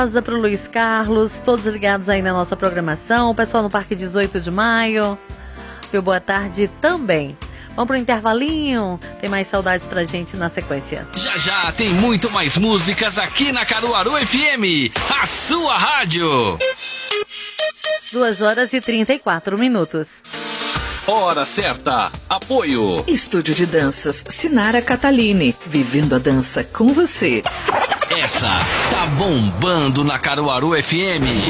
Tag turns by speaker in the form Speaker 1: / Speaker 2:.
Speaker 1: Para o Luiz Carlos, todos ligados aí na nossa programação, o pessoal no Parque 18 de Maio, meu boa tarde também. Vamos pro intervalinho, tem mais saudades pra gente na sequência.
Speaker 2: Já já tem muito mais músicas aqui na Caruaru FM, a sua rádio.
Speaker 1: 2h34.
Speaker 2: Hora certa, apoio.
Speaker 3: Estúdio de Danças Sinara Catalini, vivendo a dança com você.
Speaker 2: Essa tá bombando na Caruaru FM.